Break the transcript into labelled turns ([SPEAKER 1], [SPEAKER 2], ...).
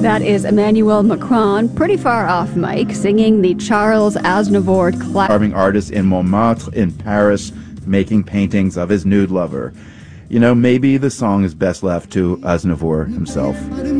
[SPEAKER 1] That is Emmanuel Macron, pretty far off mic, singing the Charles Aznavour classic.
[SPEAKER 2] Carving artist in Montmartre in Paris, making paintings of his nude lover. You know, maybe the song is best left to Aznavour himself.